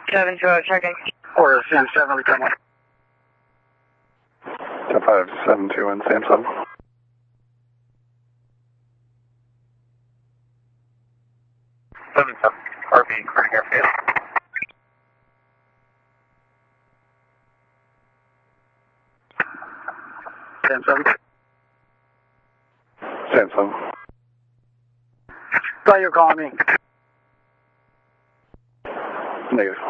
7-2, checking. Or Sam 7, return 1. 10-5-7-2 and Sam 7. RV, clearing airfield. Sam 7. Sam 7. Thought you were calling me. Negative.